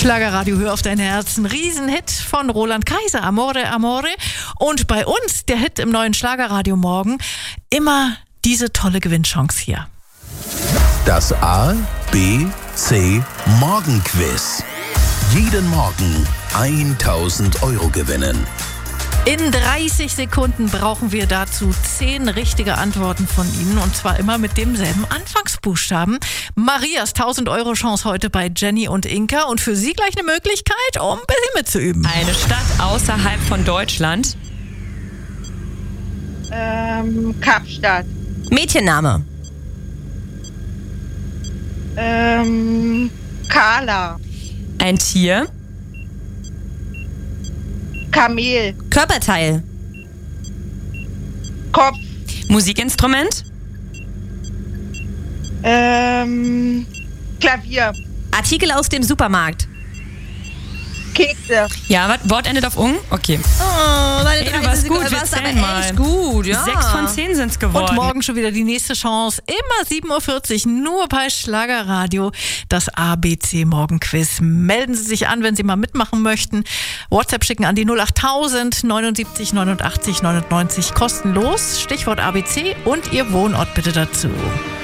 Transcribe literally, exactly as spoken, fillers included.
Schlagerradio, hör auf dein Herz. Ein Riesenhit von Roland Kaiser, Amore, Amore. Und bei uns, der Hit im neuen Schlagerradio morgen, immer diese tolle Gewinnchance hier. Das A, B, C Morgenquiz. Jeden Morgen tausend Euro gewinnen. In dreißig Sekunden brauchen wir dazu zehn richtige Antworten von Ihnen und zwar immer mit demselben Anfangsbuchstaben. Marias tausend Euro Chance heute bei Jenny und Inka und für Sie gleich eine Möglichkeit, um ein bisschen mitzuüben. Eine Stadt außerhalb von Deutschland. Ähm, Kapstadt. Mädchenname. Ähm, Carla. Ein Tier. Kamel. Körperteil. Kopf. Musikinstrument. Ähm, Klavier. Artikel aus dem Supermarkt. Kekse. Ja, was? Wort endet auf ung? Okay. Oh, deine Ey, du warst gut, wir warst aber zählen mal. echt gut, ja. Sechs von zehn sind's geworden. Und morgen schon wieder die nächste Chance. Immer sieben Uhr vierzig, nur bei Schlagerradio. Das A B C Morgenquiz. Melden Sie sich an, wenn Sie mal mitmachen möchten. WhatsApp schicken an die null acht tausend neunundsiebzig neunundachtzig neunundneunzig kostenlos. Stichwort A B C und Ihr Wohnort bitte dazu.